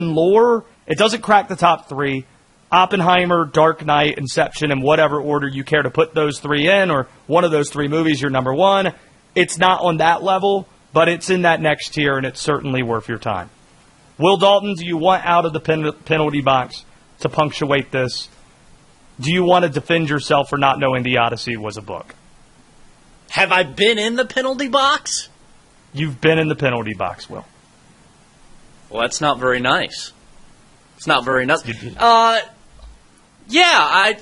lore, it doesn't crack the top three. Oppenheimer, Dark Knight, Inception, in whatever order you care to put those three in, or one of those three movies, your number one. It's not on that level, but it's in that next tier, and it's certainly worth your time. Will Dalton, do you want out of the penalty box to punctuate this? Do you want to defend yourself for not knowing The Odyssey was a book? Have I been in the penalty box? You've been in the penalty box, Will. Well, that's not very nice. It's not very nice. Yeah,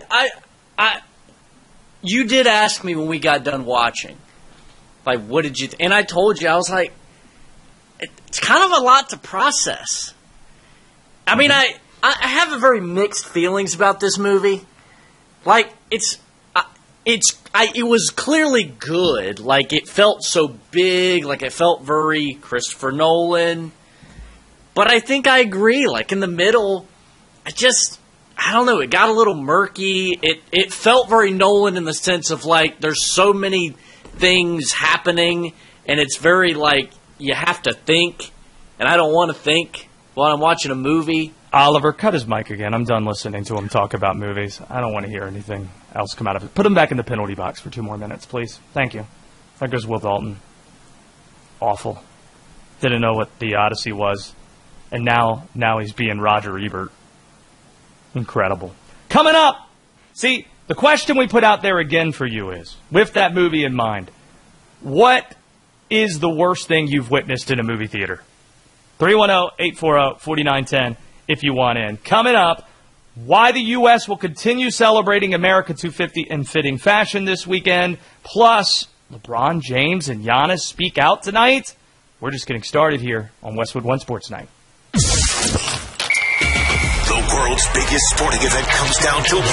you did ask me when we got done watching, like, what did you, and I told you, I was like, it's kind of a lot to process. I mean, I have a very mixed feelings about this movie. Like, it was clearly good. Like, it felt so big, like it felt very Christopher Nolan. But I think I agree, like, in the middle, I don't know, it got a little murky. It felt very Nolan in the sense of, like, there's so many things happening, and it's very, like, you have to think, and I don't want to think while I'm watching a movie. Oliver, cut his mic again. I'm done listening to him talk about movies. I don't want to hear anything else come out of it. Put him back in the penalty box for 2 more minutes, please. Thank you. There goes Will Dalton. Awful. Didn't know what The Odyssey was, and now he's being Roger Ebert. Incredible. Coming up, see, the question we put out there again for you is, with that movie in mind, what is the worst thing you've witnessed in a movie theater? 310-840-4910 if you want in. Coming up, why the U.S. will continue celebrating America 250 in fitting fashion this weekend, plus LeBron James and Giannis speak out tonight. We're just getting started here on Westwood One Sports Night. The world's biggest sporting event comes down to